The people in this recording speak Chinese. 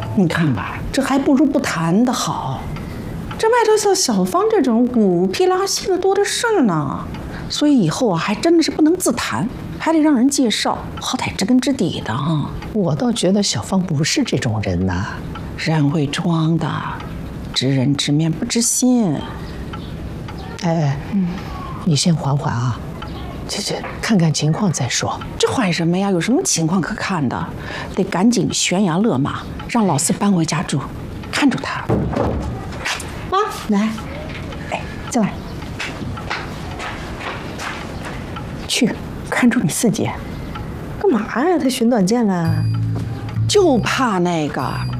你看吧，这还不如不谈的好。这外头像小芳这种骨皮拉稀的多的是呢，所以以后啊，还真的是不能自谈，还得让人介绍，好歹知根知底的啊。 我倒觉得小芳不是这种人呐， 人会装的，知人知面不知心。 哎，你先缓缓啊，这看看情况再说。 这缓什么呀？有什么情况可看的？得赶紧悬崖勒马，让老四搬回家住，看住他。 妈，来， 哎，进来，去看住你四姐。 干嘛呀？他寻短见了？ 就怕那个